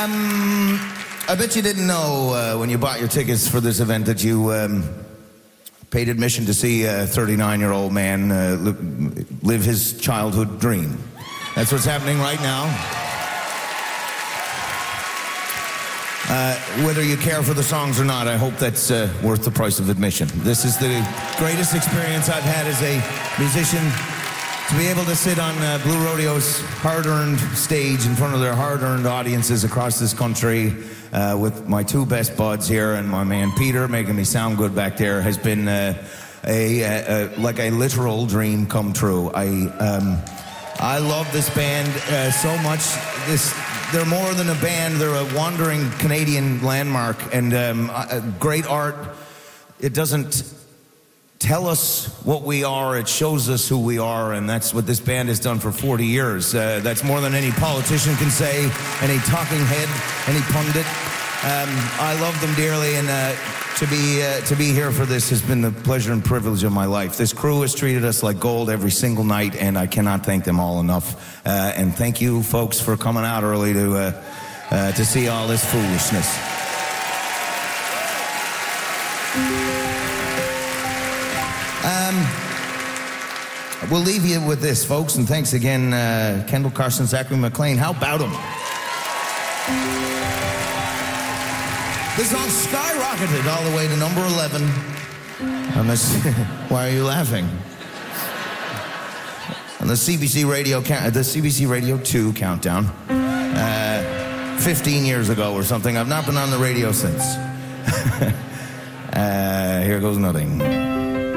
I bet you didn't know when you bought your tickets for this event that you paid admission to see a 39-year-old man live his childhood dream. That's what's happening right now. Whether you care for the songs or not, I hope that's worth the price of admission. This is the greatest experience I've had as a musician, to be able to sit on Blue Rodeo's hard-earned stage in front of their hard-earned audiences across this country with my two best buds here and my man Peter making me sound good back there has been like a literal dream come true. I love this band so much. They're more than a band. They're a wandering Canadian landmark and great art. It doesn't tell us what we are, it shows us who we are, and that's what this band has done for 40 years. That's more than any politician can say, any talking head, any pundit. I love them dearly, and to be here for this has been the pleasure and privilege of my life. This crew has treated us like gold every single night, and I cannot thank them all enough. And thank you, folks, for coming out early to see all this foolishness. We'll leave you with this, folks, and thanks again, Kendall Carson, Zachary McLean. How about them? This song skyrocketed all the way to number 11. Why are you laughing? On the CBC Radio 2 countdown, 15 years ago or something. I've not been on the radio since. Here goes nothing.